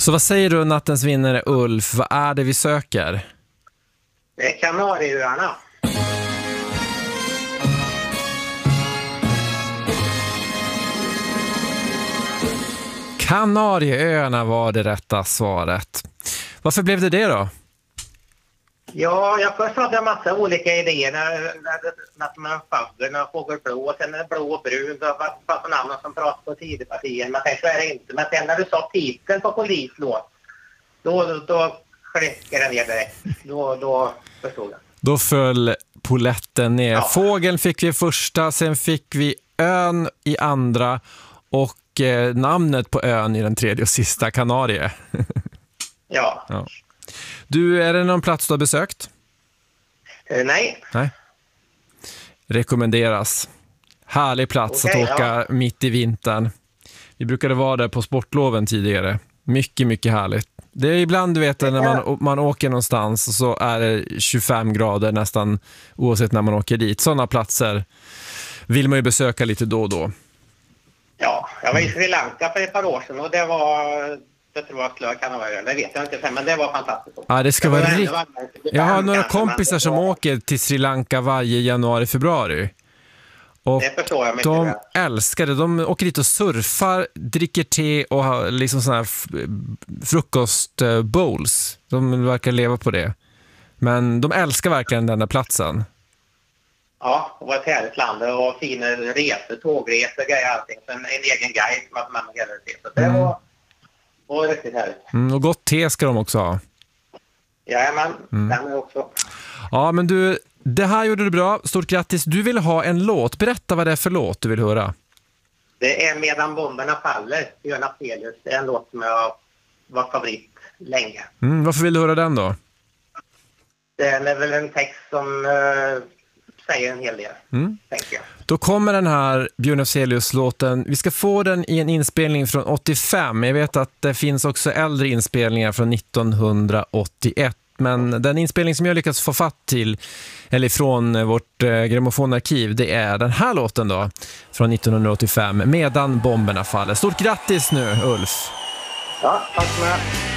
Så vad säger du, nattens vinnare Ulf? Vad är det vi söker? Det är Kanarieöarna. Kanarieöarna var det rätta svaret. Varför blev det då? Ja, jag först hade en massa olika idéer när man faggar, när fågelblå, och sen är det blå och brun, det var på namnen som pratar på tidepartier, men så är det inte. Men sen när du sa titeln på polislåt, då klickade det ner direkt. Då förstod jag. Då föll poletten ner. Ja. Fågeln fick vi första, sen fick vi ön i andra och namnet på ön i den tredje och sista, Kanarie. Ja. Ja. Du, är det någon plats du har besökt? Nej. Rekommenderas. Härlig plats Okej, att åka mitt i vintern. Vi brukade vara där på sportloven tidigare. Mycket, mycket härligt. Det är ibland, du vet, när man åker någonstans och så är det 25 grader nästan oavsett när man åker dit. Sådana platser vill man ju besöka lite då och då. Ja, jag var i Sri Lanka för ett par år sedan och det tror jag kan vara, det vet jag inte, men det var fantastiskt. Ja, det ska vara riktigt. Jag har några kompisar som åker till Sri Lanka varje januari-februari. Och det förstår jag mycket de väl. älskar det. De åker dit och surfar, dricker te och har liksom såna här frukostbowls. De verkar leva på det. Men de älskar verkligen den där platsen. Ja, det var ett härligt land och fina resor, tågresor, grejer, allting. Sen en egen guide som hade med mig hela det. Så det var riktigt härligt. Och gott te ska de också ha. Jajamän, den är också. Ja, men du, det här gjorde du bra. Stort grattis. Du vill ha en låt. Berätta vad det är för låt du vill höra. Det är Medan bomberna faller, Björn Afzelius. Det är en låt som jag var favorit länge. Varför vill du höra den då? Det är väl en text som säger en hel del, tänker jag. Då kommer den här Björn Afzelius-låten. Vi ska få den i en inspelning från 85. Jag vet att det finns också äldre inspelningar från 1981. Men den inspelning som jag lyckats få fatt till, eller från vårt grammofonarkiv, det är den här låten då, från 1985, Medan bomberna faller. Stort grattis nu, Ulf! Ja, tack så mycket.